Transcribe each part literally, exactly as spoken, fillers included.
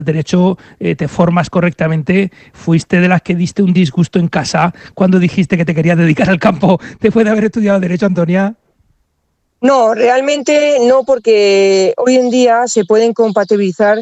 derecho, eh, te formas correctamente, fuiste de las que diste un disgusto en casa cuando dijiste que te querías dedicar al campo después de haber estudiado Derecho, Antonia. No, realmente no, porque hoy en día se pueden compatibilizar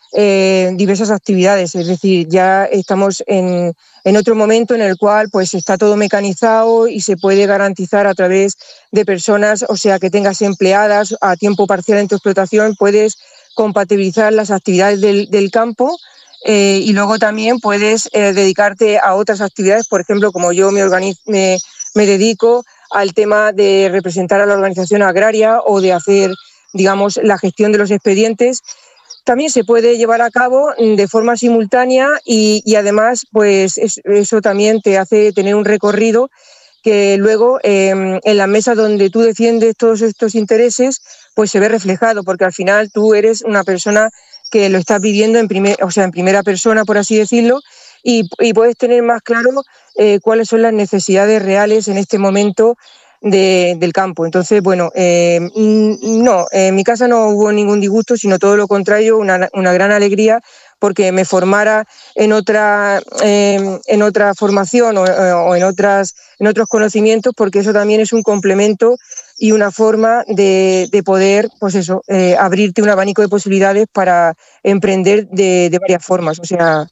eh, diversas actividades, es decir, ya estamos en, en otro momento en el cual pues está todo mecanizado y se puede garantizar a través de personas, o sea, que tengas empleadas a tiempo parcial en tu explotación, puedes compatibilizar las actividades del, del campo. Eh, y luego también puedes eh, dedicarte a otras actividades, por ejemplo, como yo me, organiz me, me dedico al tema de representar a la organización agraria o de hacer, digamos, la gestión de los expedientes. También se puede llevar a cabo de forma simultánea y, y además, pues es, eso también te hace tener un recorrido que luego eh, en la mesa donde tú defiendes todos estos intereses, pues se ve reflejado, porque al final tú eres una persona que lo estás viviendo en, primer, o sea, en primera persona, por así decirlo, y, y puedes tener más claro eh, cuáles son las necesidades reales en este momento de, del campo. Entonces, bueno, eh, no, en mi casa no hubo ningún disgusto, sino todo lo contrario, una, una gran alegría porque me formara en otra, eh, en otra formación o, o en, otras, en otros conocimientos, porque eso también es un complemento y una forma de, de poder, pues eso, eh, abrirte un abanico de posibilidades para emprender de, de varias formas. O sea,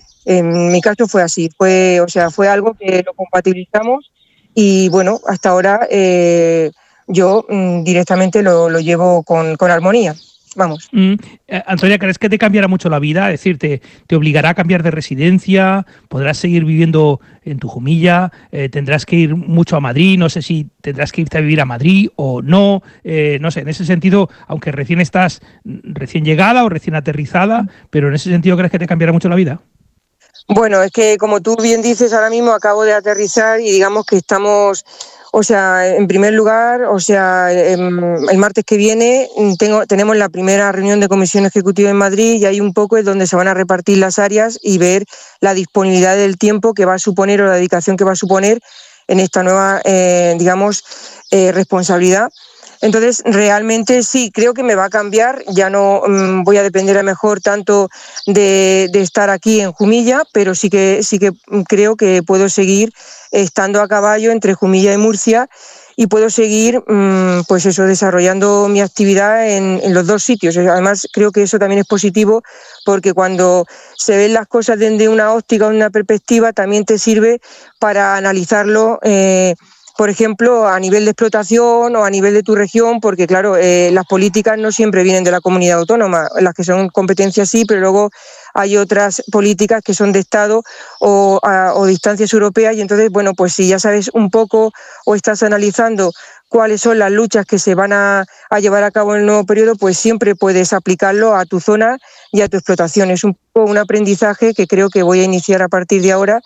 en mi caso fue así, fue, o sea, fue algo que lo compatibilizamos y bueno, hasta ahora eh, yo mm, directamente lo, lo llevo con, con armonía. Vamos. Mm, eh, Antonia, ¿crees que te cambiará mucho la vida? Es decir, te, te obligará a cambiar de residencia, podrás seguir viviendo en tu Jumilla, eh, tendrás que ir mucho a Madrid, no sé si tendrás que irte a vivir a Madrid o no, eh, no sé, en ese sentido, aunque recién estás recién llegada o recién aterrizada, pero en ese sentido, ¿crees que te cambiará mucho la vida? Bueno, es que como tú bien dices, ahora mismo acabo de aterrizar y digamos que estamos, o sea, en primer lugar, o sea, el martes que viene tengo, tenemos la primera reunión de comisión ejecutiva en Madrid y ahí un poco es donde se van a repartir las áreas y ver la disponibilidad del tiempo que va a suponer o la dedicación que va a suponer en esta nueva, eh, digamos, eh, responsabilidad. Entonces, realmente sí, creo que me va a cambiar, ya no mmm, voy a depender a lo mejor tanto de, de estar aquí en Jumilla, pero sí que, sí que creo que puedo seguir estando a caballo entre Jumilla y Murcia y puedo seguir mmm, pues eso, desarrollando mi actividad en, en los dos sitios. Además, creo que eso también es positivo porque cuando se ven las cosas desde una óptica, una perspectiva, también te sirve para analizarlo eh, por ejemplo, a nivel de explotación o a nivel de tu región, porque claro, eh, las políticas no siempre vienen de la comunidad autónoma, las que son competencias sí, pero luego hay otras políticas que son de Estado o, a, o de instancias europeas y entonces, bueno, pues si ya sabes un poco o estás analizando cuáles son las luchas que se van a, a llevar a cabo en el nuevo periodo, pues siempre puedes aplicarlo a tu zona y a tu explotación. Es un poco un aprendizaje que creo que voy a iniciar a partir de ahora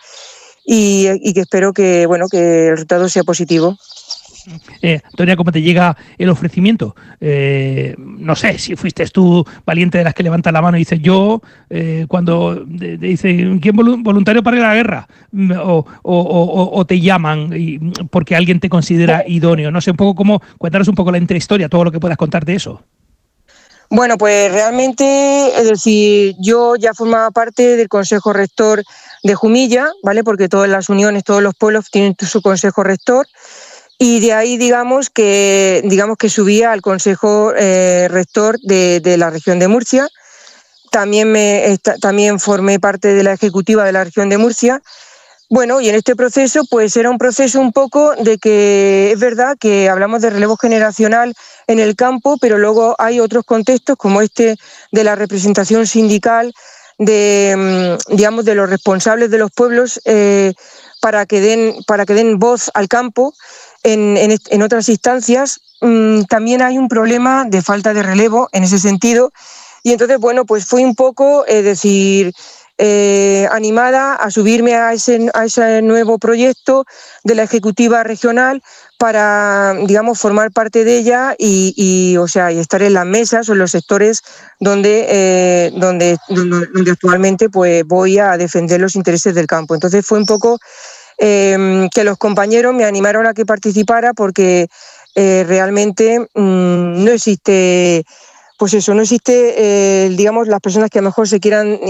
y, y que espero que, bueno, que el resultado sea positivo. Eh, Antonia, ¿cómo te llega el ofrecimiento? Eh, no sé, si fuiste tú valiente de las que levanta la mano y dices yo, eh, cuando de, de dice, ¿quién voluntario para la guerra? O, o, o, o te llaman y, porque alguien te considera idóneo. No sé, un poco cómo, cuéntanos un poco la intrahistoria, todo lo que puedas contar de eso. Bueno, pues realmente, es decir, yo ya formaba parte del Consejo Rector de Jumilla, ¿vale? Porque todas las uniones, todos los pueblos tienen su Consejo Rector. Y de ahí, digamos que, digamos que subía al Consejo eh, Rector de, de la región de Murcia. También, me, esta, también formé parte de la ejecutiva de la región de Murcia. Bueno, y en este proceso, pues era un proceso un poco de que es verdad que hablamos de relevo generacional en el campo, pero luego hay otros contextos como este de la representación sindical, de, digamos, de los responsables de los pueblos eh, para que den, para que den voz al campo. En, en, en otras instancias mmm, también hay un problema de falta de relevo en ese sentido y entonces, bueno, pues fue un poco, es eh, decir, eh, animada a subirme a ese, a ese nuevo proyecto de la Ejecutiva Regional para, digamos, formar parte de ella y, y, o sea, y estar en las mesas o en los sectores donde, eh, donde, donde actualmente pues, voy a defender los intereses del campo. Entonces fue un poco Eh, que los compañeros me animaron a que participara porque eh, realmente mmm, no existe pues eso, no existe, eh, digamos, las personas que a lo mejor se quieran